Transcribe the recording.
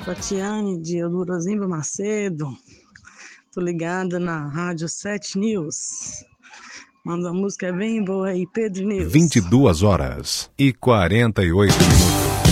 Tatiane de Eldorozimba Macedo. Tô ligada na Rádio 7 News. Manda uma música bem boa aí, Pedro News. 22h48.